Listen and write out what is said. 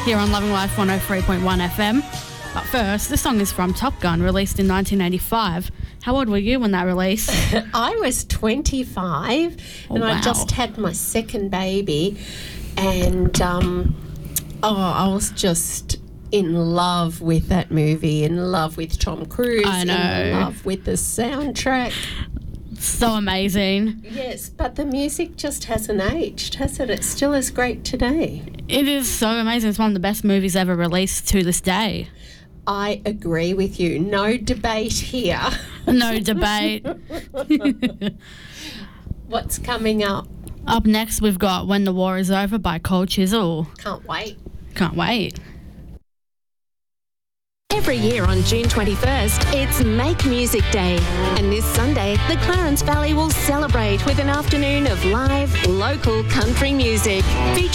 here on Loving Life 103.1 FM. But first, this song is from Top Gun, released in 1985. How old were you when that released? I was 25 and I just had my second baby, and I was just in love with that movie, in love with Tom Cruise, I know. in love with the soundtrack. So amazing. Yes, but the music just hasn't aged, has it? It's still as great today. It is so amazing. It's one of the best movies ever released to this day. I agree with you. No debate here. No debate. What's coming up? Up next, we've got When the War Is Over by Cold Chisel. Can't wait. Can't wait. Every year on June 21st, it's Make Music Day. And this Sunday, the Clarence Valley will celebrate with an afternoon of live, local country music.